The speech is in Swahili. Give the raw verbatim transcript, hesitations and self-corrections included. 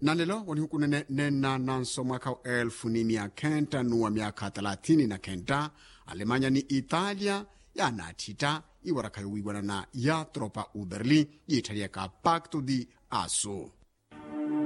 na lelo wani huku nene, nena nanso mwaka elfu ni mia kenta nuwa miaka thelathini na kenta Alemanya ni Italia ya natita iwarakayo wigwana na ya tropa uberli yitalia ka pacto di Asso.